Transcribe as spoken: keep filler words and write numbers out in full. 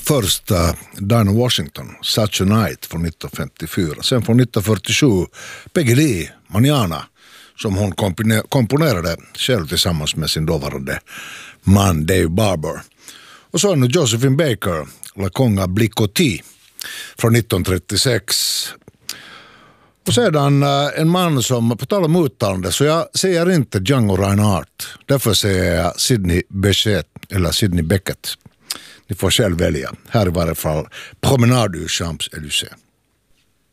Först uh, Dinah Washington, Such a Night från nitton femtiofyra. Sen från nitton fyrtiosju Peggy Lee, Manana, som hon komponerade själv tillsammans med sin dåvarande man Dave Barber. Och så är nu Josephine Baker, La Conga Blicotti från nitton trettiosex. Och sedan uh, en man som, på tal om uttalande, så jag säger inte Django Reinhardt. Därför säger jag Sidney Bechet eller Sidney Beckett. Ni får själv välja. Här i varje fall Promenade du Champs-Élysées.